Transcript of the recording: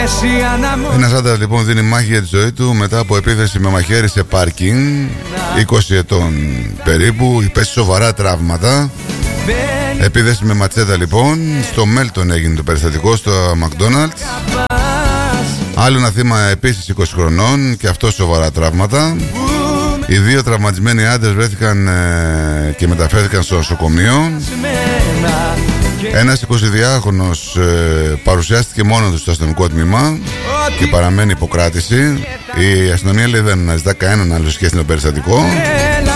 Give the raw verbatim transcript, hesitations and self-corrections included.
Ένας άντρας λοιπόν δίνει μάχη για τη ζωή του μετά από επίθεση με μαχαίρι σε πάρκινγκ, είκοσι ετών περίπου, υπέστη σοβαρά τραύματα. Επίθεση με ματσέτα λοιπόν. Στο Μέλτον έγινε το περιστατικό, στο McDonald's. Άλλο ένα θύμα επίσης είκοσι χρονών και αυτό σοβαρά τραύματα. Οι δύο τραυματισμένοι άντρες βρέθηκαν ε, και μεταφέρθηκαν στο νοσοκομείο. Ένας εικοσιδυάχρονος ε, παρουσιάστηκε μόνο του στο αστυνομικό τμήμα και παραμένει υποκράτηση. Η αστυνομία λέει δεν αναζητά κανέναν άλλο σχέση με το περιστατικό.